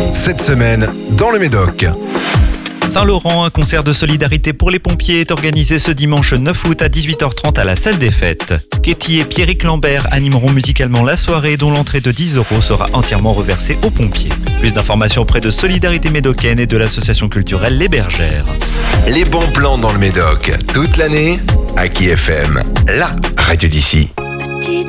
Cette semaine, dans le Médoc. Saint-Laurent, un concert de solidarité pour les pompiers est organisé ce dimanche 9 août à 18h30 à la salle des fêtes. Katie et Pierrick Lambert animeront musicalement la soirée dont l'entrée de 10 € sera entièrement reversée aux pompiers. Plus d'informations auprès de Solidarité Médocaine et de l'association culturelle Les Bergères. Les bons plans dans le Médoc, toute l'année, à Aki FM, la radio d'ici. Petite